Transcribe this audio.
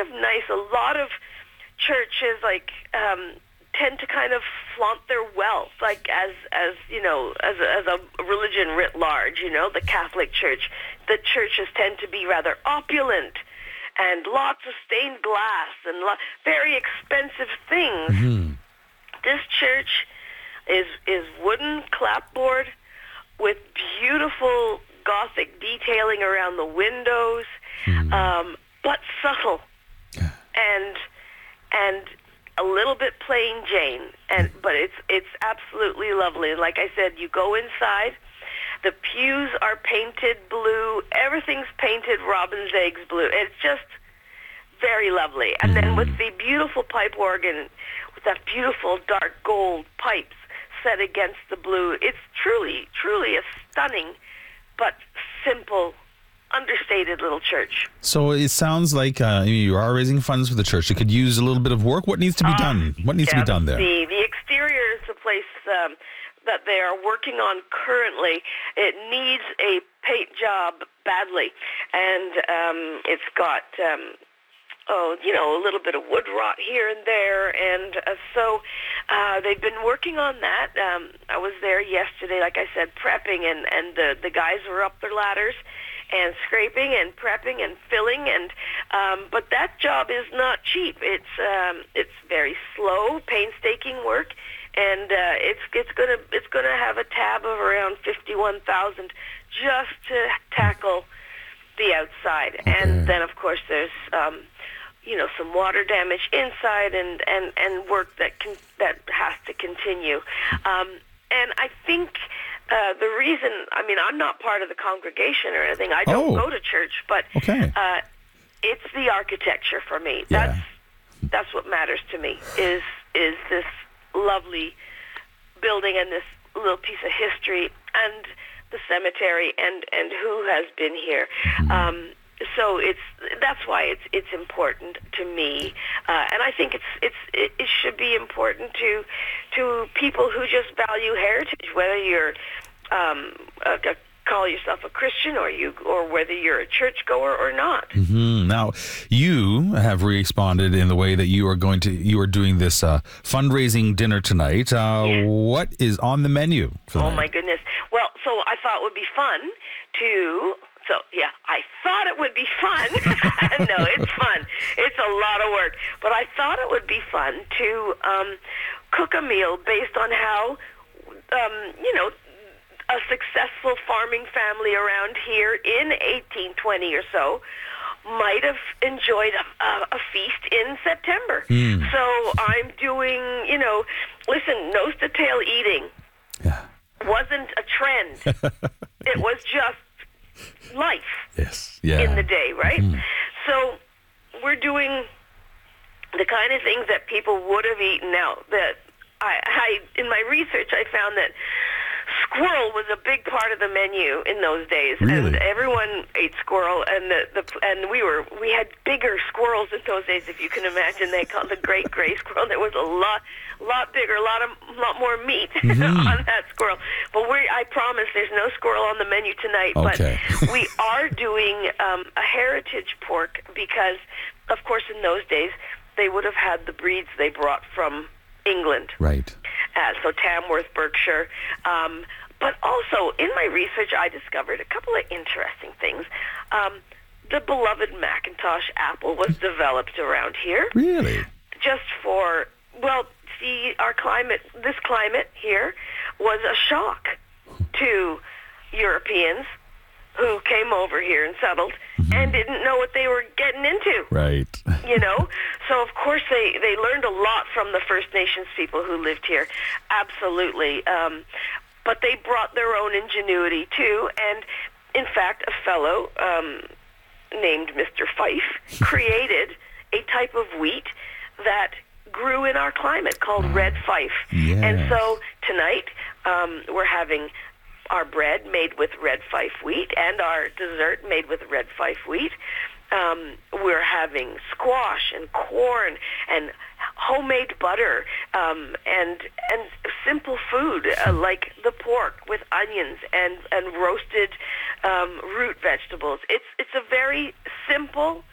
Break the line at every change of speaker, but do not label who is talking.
of nice. A lot of churches tend to kind of flaunt their wealth, like as a religion writ large. The Catholic Church, the churches tend to be rather opulent, and lots of stained glass and very expensive things.
Mm-hmm.
This church is wooden clapboard with beautiful Gothic detailing around the windows, but subtle and a little bit plain Jane, but it's absolutely lovely. And like I said, you go inside, the pews are painted blue, everything's painted robin's eggs blue. It's just very lovely. And then with the beautiful pipe organ, with that beautiful dark gold pipes set against the blue, it's truly, truly a stunning but simple, understated little church.
So it sounds like you are raising funds for the church. It could use a little bit of work. What needs to be done? What needs to be done there?
The exterior is the place that they are working on currently. It needs a paint job badly, and it's got a little bit of wood rot here and there, and so they've been working on that. I was there yesterday, like I said, prepping, and the guys were up their ladders and scraping and prepping and filling, and but that job is not cheap. It's very slow, painstaking work, and it's gonna have a tab of around $51,000 just to tackle the outside. Okay. And then of course there's some water damage inside and work that has to continue. And I think the reason, I'm not part of the congregation or anything. I don't go to church, but it's the architecture for me.
Yeah.
That's what matters to me, is this lovely building and this little piece of history and the cemetery and who has been here. So that's why it's important to me, and I think it should be important to people who just value heritage, whether you're call yourself a Christian or whether you're a churchgoer or not.
Mm-hmm. Now, you have responded in the way that you are doing this fundraising dinner tonight. What is on the menu for the night?
My goodness! Well, so I thought it would be fun to. So, yeah, I thought it would be fun. No, it's fun. It's a lot of work. But I thought it would be fun to cook a meal based on how, a successful farming family around here in 1820 or so might have enjoyed a feast in September. So I'm doing, listen, nose-to-tail eating wasn't a trend. It was just life in the day, right? So we're doing the kind of things that people would have eaten now. That I in my research, I found that squirrel was a big part of the menu in those days, and everyone ate squirrel. And we had bigger squirrels in those days, if you can imagine. They called the great gray squirrel. There was a lot bigger, a lot more meat on that squirrel. But I promise there's no squirrel on the menu tonight.
Okay.
But we are doing a heritage pork because, of course, in those days they would have had the breeds they brought from England.
Right.
So Tamworth, Berkshire. But also, in my research, I discovered a couple of interesting things. The beloved Macintosh apple was developed around here.
Really?
Just for, our climate, this climate here was a shock to Europeans who came over here and settled and didn't know what they were getting into.
Right.
So of course they learned a lot from the First Nations people who lived here. Absolutely. But they brought their own ingenuity too. And in fact, a fellow named Mr. Fife created a type of wheat that grew in our climate called red Fife.
Yes.
And so tonight we're having our bread made with red Fife wheat and our dessert made with red Fife wheat. We're having squash and corn and homemade butter and simple food like the pork with onions and roasted root vegetables. It's a very simple